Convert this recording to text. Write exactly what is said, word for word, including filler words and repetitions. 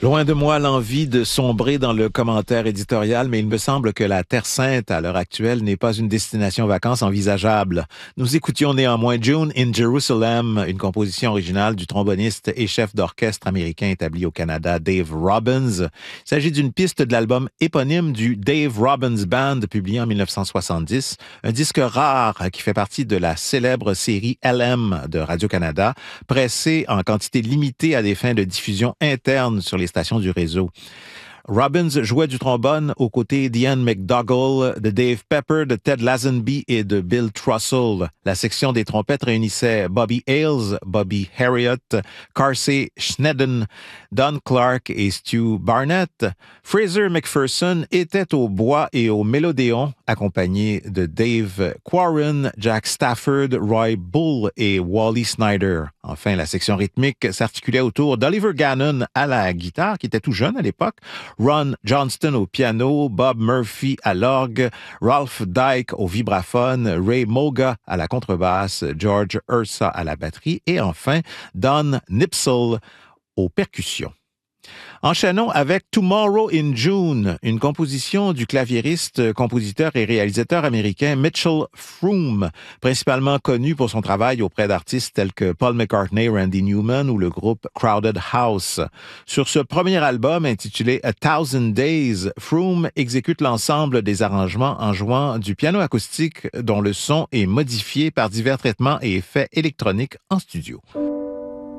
Loin de moi l'envie de sombrer dans le commentaire éditorial, mais il me semble que la Terre Sainte, à l'heure actuelle, n'est pas une destination vacances envisageable. Nous écoutions néanmoins June in Jerusalem, une composition originale du tromboniste et chef d'orchestre américain établi au Canada, Dave Robbins. Il s'agit d'une piste de l'album éponyme du Dave Robbins Band, publié en dix-neuf cent soixante-dix, un disque rare qui fait partie de la célèbre série L M de Radio-Canada, pressé en quantité limitée à des fins de diffusion interne sur les stations du réseau. Robbins jouait du trombone aux côtés d'Ian McDougall, de Dave Pepper, de Ted Lazenby et de Bill Trussell. La section des trompettes réunissait Bobby Hales, Bobby Harriott, Carsey Schneiden, Don Clark et Stu Barnett. Fraser McPherson était au bois et au mélodéon, accompagné de Dave Quarren, Jack Stafford, Roy Bull et Wally Snyder. Enfin, la section rythmique s'articulait autour d'Oliver Gannon à la guitare, qui était tout jeune à l'époque, Ron Johnston au piano, Bob Murphy à l'orgue, Ralph Dyke au vibraphone, Ray Moga à la contrebasse, George Ursa à la batterie et enfin Don Nipsell aux percussions. Enchaînons avec Tomorrow in June, une composition du claviériste, compositeur et réalisateur américain Mitchell Froom, principalement connu pour son travail auprès d'artistes tels que Paul McCartney, Randy Newman ou le groupe Crowded House. Sur ce premier album intitulé A Thousand Days, Froom exécute l'ensemble des arrangements en jouant du piano acoustique dont le son est modifié par divers traitements et effets électroniques en studio.